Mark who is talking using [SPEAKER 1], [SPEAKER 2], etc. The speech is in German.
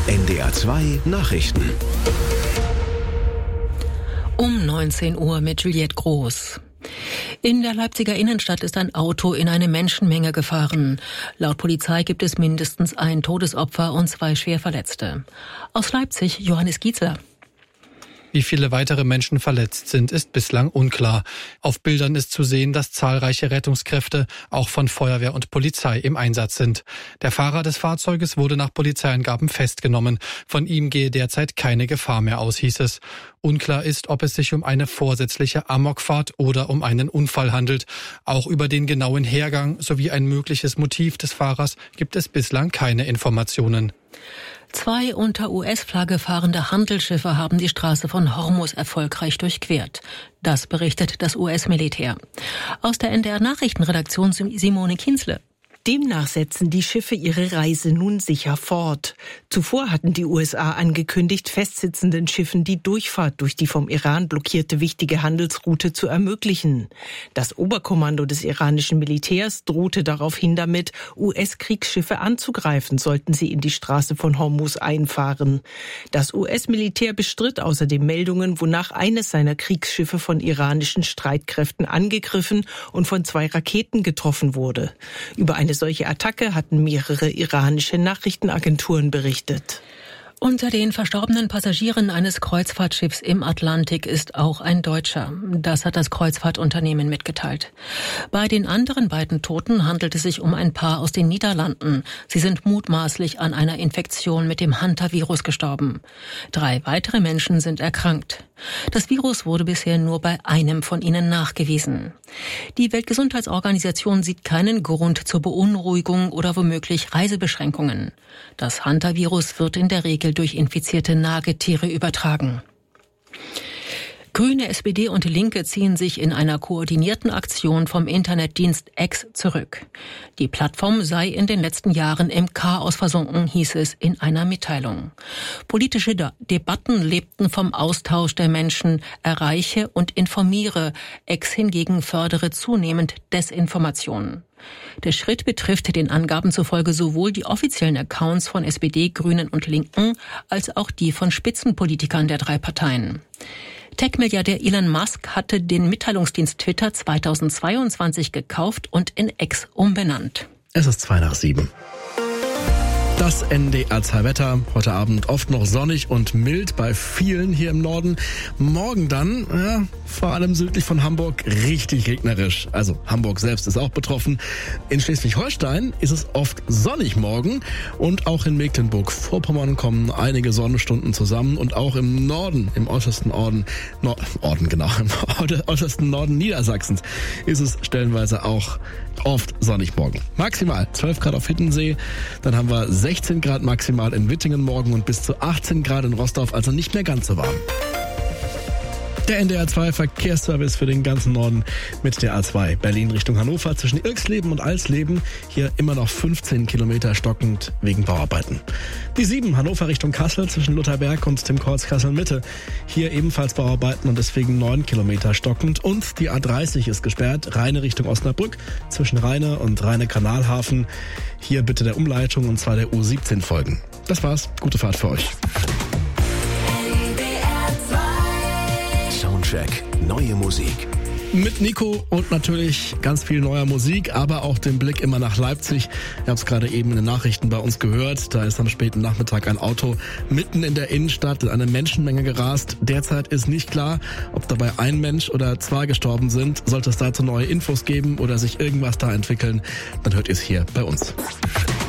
[SPEAKER 1] NDR 2 Nachrichten.
[SPEAKER 2] Um 19 Uhr mit Juliette Groß. In der Leipziger Innenstadt ist ein Auto in eine Menschenmenge gefahren. Laut Polizei gibt es mindestens ein Todesopfer und 2 Schwerverletzte. Aus Leipzig, Johannes Giezler.
[SPEAKER 3] Wie viele weitere Menschen verletzt sind, ist bislang unklar. Auf Bildern ist zu sehen, dass zahlreiche Rettungskräfte, auch von Feuerwehr und Polizei, im Einsatz sind. Der Fahrer des Fahrzeuges wurde nach Polizeiangaben festgenommen. Von ihm gehe derzeit keine Gefahr mehr aus, hieß es. Unklar ist, ob es sich um eine vorsätzliche Amokfahrt oder um einen Unfall handelt. Auch über den genauen Hergang sowie ein mögliches Motiv des Fahrers gibt es bislang keine Informationen.
[SPEAKER 2] 2 unter US-Flagge fahrende Handelsschiffe haben die Straße von Hormuz erfolgreich durchquert. Das berichtet das US-Militär. Aus der NDR-Nachrichtenredaktion Simone Kienzle.
[SPEAKER 4] Demnach setzen die Schiffe ihre Reise nun sicher fort. Zuvor hatten die USA angekündigt, festsitzenden Schiffen die Durchfahrt durch die vom Iran blockierte wichtige Handelsroute zu ermöglichen. Das Oberkommando des iranischen Militärs drohte daraufhin damit, US-Kriegsschiffe anzugreifen, sollten sie in die Straße von Hormuz einfahren. Das US-Militär bestritt außerdem Meldungen, wonach eines seiner Kriegsschiffe von iranischen Streitkräften angegriffen und von 2 Raketen getroffen wurde. Über eine solche Attacke hatten mehrere iranische Nachrichtenagenturen berichtet.
[SPEAKER 2] Unter den verstorbenen Passagieren eines Kreuzfahrtschiffs im Atlantik ist auch ein Deutscher. Das hat das Kreuzfahrtunternehmen mitgeteilt. Bei den anderen beiden Toten handelt es sich um ein Paar aus den Niederlanden. Sie sind mutmaßlich an einer Infektion mit dem Hantavirus gestorben. 3 weitere Menschen sind erkrankt. Das Virus wurde bisher nur bei einem von ihnen nachgewiesen. Die Weltgesundheitsorganisation sieht keinen Grund zur Beunruhigung oder womöglich Reisebeschränkungen. Das Hantavirus wird in der Regel durch infizierte Nagetiere übertragen. Grüne, SPD und Linke ziehen sich in einer koordinierten Aktion vom Internetdienst X zurück. Die Plattform sei in den letzten Jahren im Chaos versunken, hieß es in einer Mitteilung. Politische Debatten lebten vom Austausch der Menschen, erreiche und informiere. X hingegen fördere zunehmend Desinformation. Der Schritt betrifft den Angaben zufolge sowohl die offiziellen Accounts von SPD, Grünen und Linken als auch die von Spitzenpolitikern der 3 Parteien. Tech-Milliardär Elon Musk hatte den Mitteilungsdienst Twitter 2022 gekauft und in X umbenannt.
[SPEAKER 5] Es ist 7:02. Das NDR 2 Wetter. Heute Abend oft noch sonnig und mild bei vielen hier im Norden. Morgen dann, vor allem südlich von Hamburg, richtig regnerisch. Also Hamburg selbst ist auch betroffen. In Schleswig-Holstein ist es oft sonnig morgen. Und auch in Mecklenburg-Vorpommern kommen einige Sonnenstunden zusammen. Und auch im Norden, im äußersten im äußersten Norden Niedersachsens ist es stellenweise auch oft sonnig morgen. Maximal 12 Grad auf Hiddensee. Dann haben wir 16 Grad maximal in Wittingen morgen und bis zu 18 Grad in Rostorf, also nicht mehr ganz so warm. Der NDR 2 Verkehrsservice für den ganzen Norden mit der A2 Berlin Richtung Hannover zwischen Irxleben und Alsleben. Hier immer noch 15 Kilometer stockend wegen Bauarbeiten. Die 7 Hannover Richtung Kassel zwischen Lutherberg und dem Kreuz Kassel Mitte. Hier ebenfalls Bauarbeiten und deswegen 9 Kilometer stockend. Und die A30 ist gesperrt, Rheine Richtung Osnabrück zwischen Rheine und Rheine-Kanalhafen. Hier bitte der Umleitung und zwar der U17 folgen. Das war's. Gute Fahrt für euch.
[SPEAKER 1] Soundcheck. Neue Musik.
[SPEAKER 5] Mit Nico und natürlich ganz viel neuer Musik, aber auch den Blick immer nach Leipzig. Ihr habt es gerade eben in den Nachrichten bei uns gehört. Da ist am späten Nachmittag ein Auto mitten in der Innenstadt in eine Menschenmenge gerast. Derzeit ist nicht klar, ob dabei ein Mensch oder 2 gestorben sind. Sollte es dazu neue Infos geben oder sich irgendwas da entwickeln, dann hört ihr es hier bei uns.